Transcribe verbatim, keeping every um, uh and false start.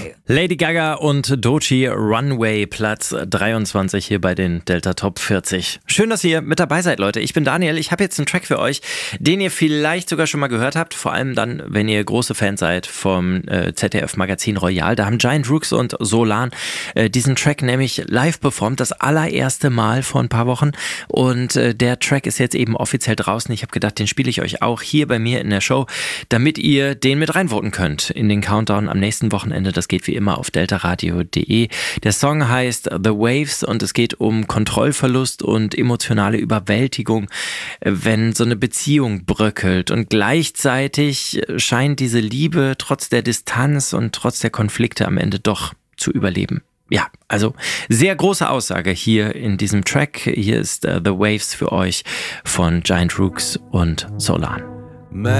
Runway. Lady Gaga und Doechii, Runway, Platz dreiundzwanzig hier bei den Delta Top vierzig. Schön, dass ihr mit dabei seid, Leute. Ich bin Daniel. Ich habe jetzt einen Track für euch, den ihr vielleicht sogar schon mal gehört habt. Vor allem dann, wenn ihr große Fans seid vom äh, Z D F-Magazin Royal. Da haben Giant Rooks und Solan äh, diesen Track nämlich live performt. Das allererste Mal vor ein paar Wochen. Und äh, der Track ist jetzt eben offiziell draußen. Ich habe gedacht, den spiele ich euch auch hier bei mir in der Show, damit ihr den mit reinvoten könnt in den Countdown am nächsten Wochenende. Das geht wie immer auf deltaradio punkt de. Der Song heißt The Waves und es geht um Kontrollverlust und emotionale Überwältigung, wenn so eine Beziehung bröckelt. Und gleichzeitig scheint diese Liebe trotz der Distanz und trotz der Konflikte am Ende doch zu überleben. Ja, also sehr große Aussage hier in diesem Track. Hier ist uh, The Waves für euch von Giant Rooks und Solan.